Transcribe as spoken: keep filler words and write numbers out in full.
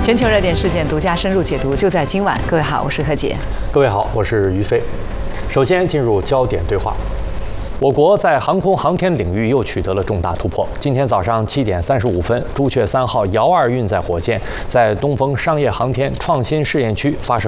全球热点事件独家深入解读，就在今晚。各位好，我是何洁。 各位好，我是于飞。首先进入焦点对话。我国在航空航天领域又取得了重大突破。今天早上七点三十五分，朱雀三号遥二运载火箭在东风商业航天创新试验区发射